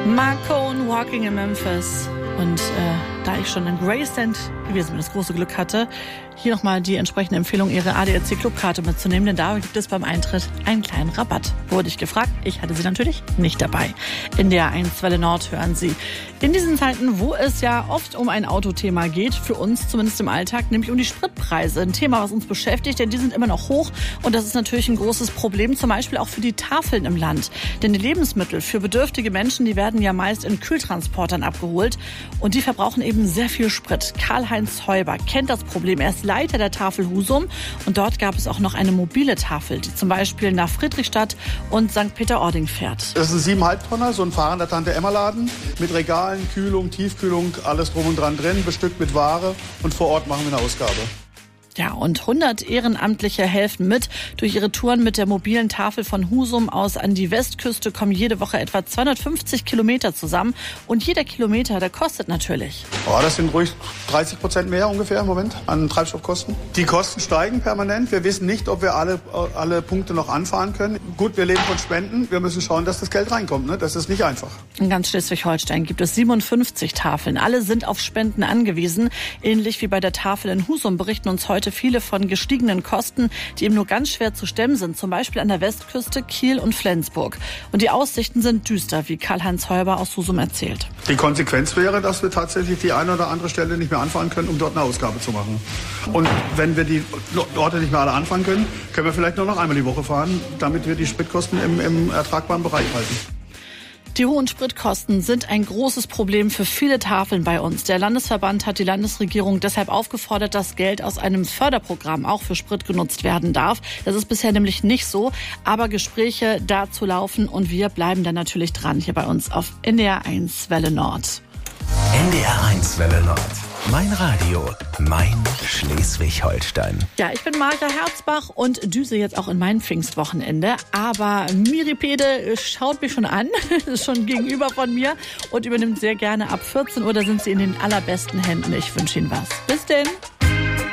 Mark Cohn, Walking in Memphis. Und da ich schon in Graceland gewesen bin, das große Glück hatte, hier nochmal die entsprechende Empfehlung, Ihre ADAC-Clubkarte mitzunehmen, denn da gibt es beim Eintritt einen kleinen Rabatt. Wurde ich gefragt, ich hatte sie natürlich nicht dabei. In der 1 Welle Nord hören Sie. In diesen Zeiten, wo es ja oft um ein Autothema geht, für uns zumindest im Alltag, nämlich um die Spritpreise. Ein Thema, was uns beschäftigt, denn die sind immer noch hoch und das ist natürlich ein großes Problem, zum Beispiel auch für die Tafeln im Land. Denn die Lebensmittel für bedürftige Menschen, die werden ja meist in Kühltransportern abgeholt und die verbrauchen eben sehr viel Sprit. Karl-Heinz Heuber kennt das Problem. Er ist Leiter der Tafel Husum und dort gab es auch noch eine mobile Tafel, die zum Beispiel nach Friedrichstadt und St. Peter-Ording fährt. Das ist ein 7,5 Tonner, so ein fahrender Tante-Emma-Laden mit Regalen, Kühlung, Tiefkühlung, alles drum und dran drin, bestückt mit Ware und vor Ort machen wir eine Ausgabe. Ja, und 100 Ehrenamtliche helfen mit. Durch ihre Touren mit der mobilen Tafel von Husum aus an die Westküste kommen jede Woche etwa 250 Kilometer zusammen. Und jeder Kilometer, der kostet natürlich. Oh, das sind ruhig 30% mehr ungefähr im Moment an Treibstoffkosten. Die Kosten steigen permanent. Wir wissen nicht, ob wir alle Punkte noch anfahren können. Gut, wir leben von Spenden. Wir müssen schauen, dass das Geld reinkommt. Ne? Das ist nicht einfach. In ganz Schleswig-Holstein gibt es 57 Tafeln. Alle sind auf Spenden angewiesen. Ähnlich wie bei der Tafel in Husum berichten uns heute viele von gestiegenen Kosten, die eben nur ganz schwer zu stemmen sind, zum Beispiel an der Westküste, Kiel und Flensburg. Und die Aussichten sind düster, wie Karl-Heinz Heuber aus Husum erzählt. Die Konsequenz wäre, dass wir tatsächlich die eine oder andere Stelle nicht mehr anfahren können, um dort eine Ausgabe zu machen. Und wenn wir die Orte nicht mehr alle anfahren können, können wir vielleicht nur noch einmal die Woche fahren, damit wir die Spritkosten im ertragbaren Bereich halten. Die hohen Spritkosten sind ein großes Problem für viele Tafeln bei uns. Der Landesverband hat die Landesregierung deshalb aufgefordert, dass Geld aus einem Förderprogramm auch für Sprit genutzt werden darf. Das ist bisher nämlich nicht so, aber Gespräche dazu laufen und wir bleiben dann natürlich dran hier bei uns auf NDR 1 Welle Nord. NDR 1 Welle Nord. Mein Radio, mein Schleswig-Holstein. Ja, ich bin Marja Herzbach und düse jetzt auch in mein Pfingstwochenende. Aber Miripede schaut mich schon an, ist schon gegenüber von mir und übernimmt sehr gerne ab 14 Uhr. Da sind sie in den allerbesten Händen. Ich wünsche Ihnen was. Bis denn.